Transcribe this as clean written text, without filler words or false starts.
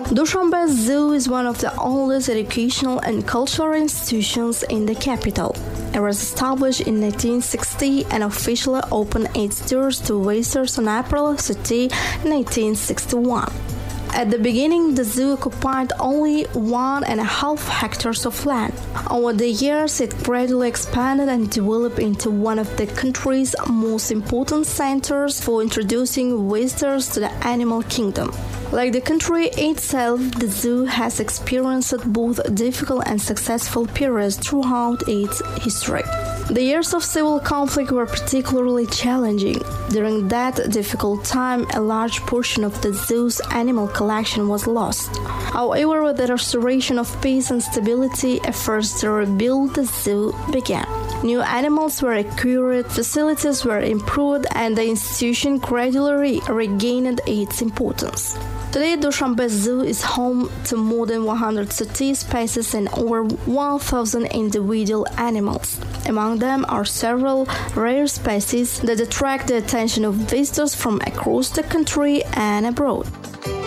Dushanbe Zoo is one of the oldest educational and cultural institutions in the capital. It was established in 1960 and officially opened its doors to visitors on April 30, 1961. At the beginning, the zoo occupied only 1.5 hectares of land. Over the years, it gradually expanded and developed into one of the country's most important centers for introducing visitors to the animal kingdom. Like the country itself, the zoo has experienced both difficult and successful periods throughout its history. The years of civil conflict were particularly challenging. During that difficult time, a large portion of the zoo's animal collection was lost. However, with the restoration of peace and stability, efforts to rebuild the zoo began. New animals were acquired, facilities were improved, and the institution gradually regained its importance. Today, Dushanbe Zoo is home to more than 130 species and over 1,000 individual animals. Among them are several rare species that attract the attention of visitors from across the country and abroad.